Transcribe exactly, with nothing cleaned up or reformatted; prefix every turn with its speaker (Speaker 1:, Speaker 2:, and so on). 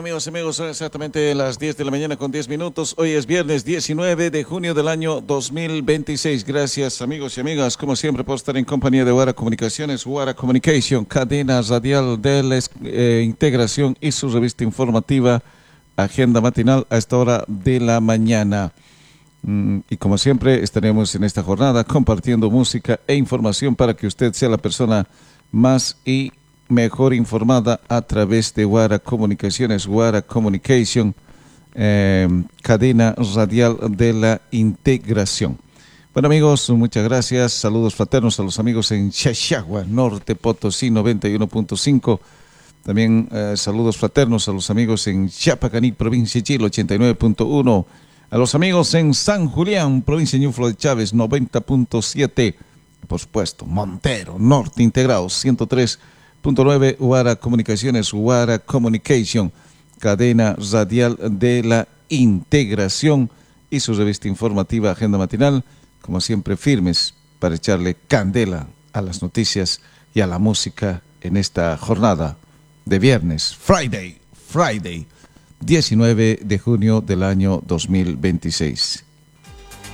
Speaker 1: amigos y amigos, son exactamente las diez de la mañana con diez minutos. Hoy es viernes diecinueve de junio del año dos mil veintiséis. Gracias, amigos y amigas, como siempre, por estar en compañía de Guara Comunicaciones, Guara Communication, cadena radial de la eh, integración y su revista informativa, Agenda Matinal, a esta hora de la mañana. Mm, y como siempre, estaremos en esta jornada compartiendo música e información para que usted sea la persona más y mejor informada a través de Guara Comunicaciones, Guara Communication, eh, cadena radial de la integración. Bueno, amigos, muchas gracias. Saludos fraternos a los amigos en Xaxagua, Norte Potosí noventa y uno punto cinco. También eh, saludos fraternos a los amigos en Chapacaní, provincia de Chile, ochenta y nueve punto uno. A los amigos en San Julián, provincia de Ñuflo de Chávez, noventa punto siete. Por supuesto, Montero, Norte Integrado, ciento tres punto nueve. Guara Comunicaciones, Guara Communication, cadena radial de la integración y su revista informativa Agenda Matinal, como siempre firmes para echarle candela a las noticias y a la música en esta jornada de viernes, Friday, Friday, diecinueve de junio del año dos mil veintiséis.